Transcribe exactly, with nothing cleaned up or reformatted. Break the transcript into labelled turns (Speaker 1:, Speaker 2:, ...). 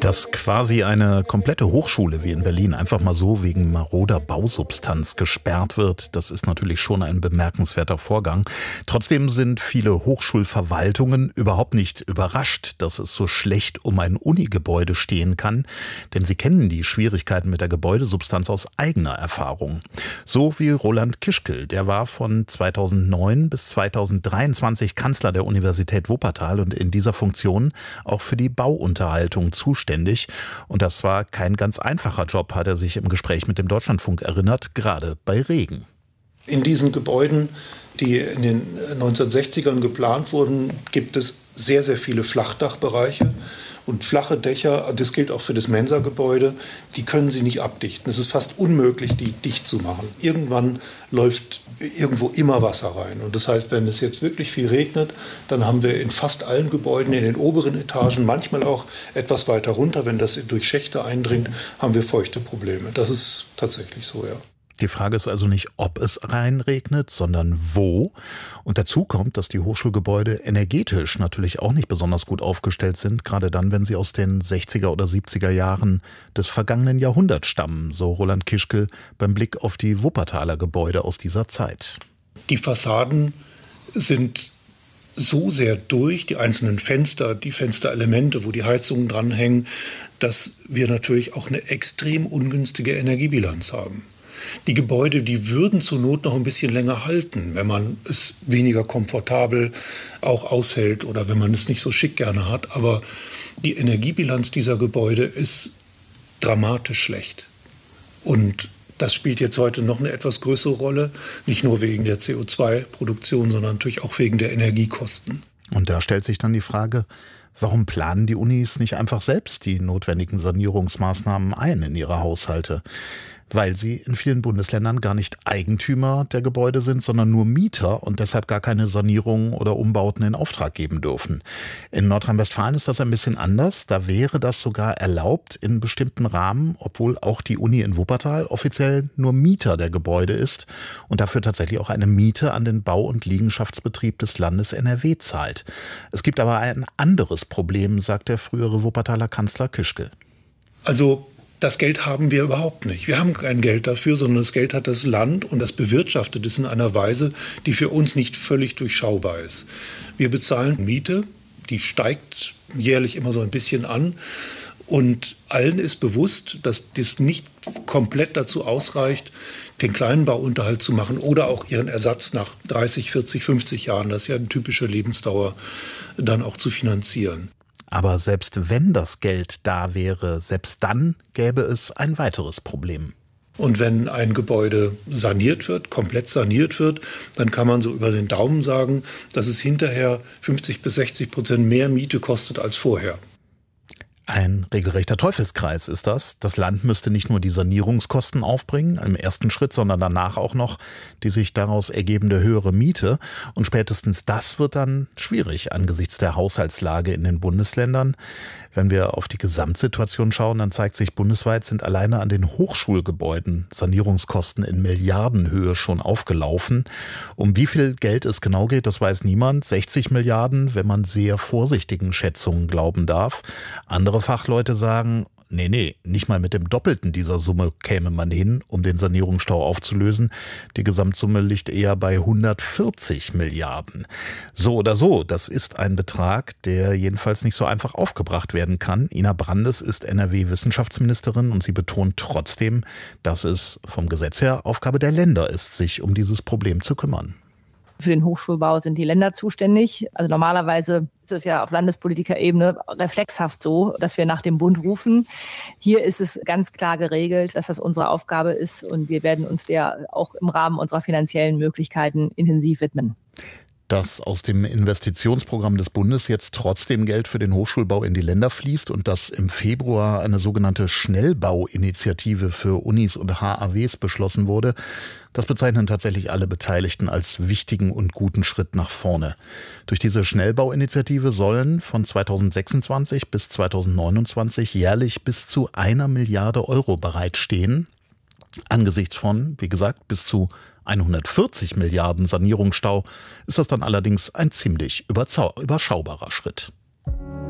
Speaker 1: Dass quasi eine komplette Hochschule wie in Berlin einfach mal so wegen maroder Bausubstanz gesperrt wird, das ist natürlich schon ein bemerkenswerter Vorgang. Trotzdem sind viele Hochschulverwaltungen überhaupt nicht überrascht, dass es so schlecht um ein Unigebäude stehen kann, denn sie kennen die Schwierigkeiten mit der Gebäudesubstanz aus eigener Erfahrung. So wie Roland Kischkel, der war von zweitausendneun bis zweitausenddreiundzwanzig Kanzler der Universität Wuppertal und in dieser Funktion auch für die Bauunterhaltung zuständig. Und das war kein ganz einfacher Job, hat er sich im Gespräch mit dem Deutschlandfunk erinnert, gerade bei Regen.
Speaker 2: In diesen Gebäuden, die in den neunzehnhundertsechzigern geplant wurden, gibt es sehr, sehr viele Flachdachbereiche. Und flache Dächer, das gilt auch für das Mensa-Gebäude, die können Sie nicht abdichten. Es ist fast unmöglich, die dicht zu machen. Irgendwann läuft irgendwo immer Wasser rein. Und das heißt, wenn es jetzt wirklich viel regnet, dann haben wir in fast allen Gebäuden, in den oberen Etagen, manchmal auch etwas weiter runter, wenn das durch Schächte eindringt, haben wir feuchte Probleme. Das ist tatsächlich so, ja.
Speaker 1: Die Frage ist also nicht, ob es reinregnet, sondern wo. Und dazu kommt, dass die Hochschulgebäude energetisch natürlich auch nicht besonders gut aufgestellt sind, gerade dann, wenn sie aus den sechziger oder siebziger Jahren des vergangenen Jahrhunderts stammen, so Roland Kischkel beim Blick auf die Wuppertaler Gebäude aus dieser Zeit.
Speaker 2: Die Fassaden sind so sehr durch, die einzelnen Fenster, die Fensterelemente, wo die Heizungen dranhängen, dass wir natürlich auch eine extrem ungünstige Energiebilanz haben. Die Gebäude, die würden zur Not noch ein bisschen länger halten, wenn man es weniger komfortabel auch aushält oder wenn man es nicht so schick gerne hat. Aber die Energiebilanz dieser Gebäude ist dramatisch schlecht. Und das spielt jetzt heute noch eine etwas größere Rolle, nicht nur wegen der C O zwei Produktion, sondern natürlich auch wegen der Energiekosten.
Speaker 1: Und da stellt sich dann die Frage, warum planen die Unis nicht einfach selbst die notwendigen Sanierungsmaßnahmen ein in ihre Haushalte? Weil sie in vielen Bundesländern gar nicht Eigentümer der Gebäude sind, sondern nur Mieter und deshalb gar keine Sanierungen oder Umbauten in Auftrag geben dürfen. In Nordrhein-Westfalen ist das ein bisschen anders. Da wäre das sogar erlaubt in bestimmten Rahmen, obwohl auch die Uni in Wuppertal offiziell nur Mieter der Gebäude ist und dafür tatsächlich auch eine Miete an den Bau- und Liegenschaftsbetrieb des Landes N R W zahlt. Es gibt aber ein anderes Problem, sagt der frühere Wuppertaler Kanzler Kischkel.
Speaker 2: Also das Geld haben wir überhaupt nicht. Wir haben kein Geld dafür, sondern das Geld hat das Land und das bewirtschaftet es in einer Weise, die für uns nicht völlig durchschaubar ist. Wir bezahlen Miete, die steigt jährlich immer so ein bisschen an. Und allen ist bewusst, dass das nicht komplett dazu ausreicht, den kleinen Bauunterhalt zu machen oder auch ihren Ersatz nach dreißig, vierzig, fünfzig Jahren, das ist ja eine typische Lebensdauer, dann auch zu finanzieren.
Speaker 1: Aber selbst wenn das Geld da wäre, selbst dann gäbe es ein weiteres Problem.
Speaker 2: Und wenn ein Gebäude saniert wird, komplett saniert wird, dann kann man so über den Daumen sagen, dass es hinterher fünfzig bis sechzig Prozent mehr Miete kostet als vorher.
Speaker 1: Ein regelrechter Teufelskreis ist das. Das Land müsste nicht nur die Sanierungskosten aufbringen, im ersten Schritt, sondern danach auch noch die sich daraus ergebende höhere Miete. Und spätestens das wird dann schwierig angesichts der Haushaltslage in den Bundesländern. Wenn wir auf die Gesamtsituation schauen, dann zeigt sich, bundesweit sind alleine an den Hochschulgebäuden Sanierungskosten in Milliardenhöhe schon aufgelaufen. Um wie viel Geld es genau geht, das weiß niemand. sechzig Milliarden, wenn man sehr vorsichtigen Schätzungen glauben darf. Andere Fachleute sagen, nee, nee, nicht mal mit dem Doppelten dieser Summe käme man hin, um den Sanierungsstau aufzulösen. Die Gesamtsumme liegt eher bei hundertvierzig Milliarden. So oder so, das ist ein Betrag, der jedenfalls nicht so einfach aufgebracht werden kann. Ina Brandes ist N R W-Wissenschaftsministerin und sie betont trotzdem, dass es vom Gesetz her Aufgabe der Länder ist, sich um dieses Problem zu kümmern.
Speaker 3: Für den Hochschulbau sind die Länder zuständig. Also normalerweise ist es ja auf Landespolitikerebene reflexhaft so, dass wir nach dem Bund rufen. Hier ist es ganz klar geregelt, dass das unsere Aufgabe ist und wir werden uns der auch im Rahmen unserer finanziellen Möglichkeiten intensiv widmen.
Speaker 1: Dass aus dem Investitionsprogramm des Bundes jetzt trotzdem Geld für den Hochschulbau in die Länder fließt und dass im Februar eine sogenannte Schnellbauinitiative für Unis und H A Ws beschlossen wurde, das bezeichnen tatsächlich alle Beteiligten als wichtigen und guten Schritt nach vorne. Durch diese Schnellbauinitiative sollen von zweitausendsechsundzwanzig bis zweitausendneunundzwanzig jährlich bis zu einer Milliarde Euro bereitstehen. Angesichts von, wie gesagt, bis zu hundertvierzig Milliarden Sanierungsstau ist das dann allerdings ein ziemlich überschaubarer Schritt.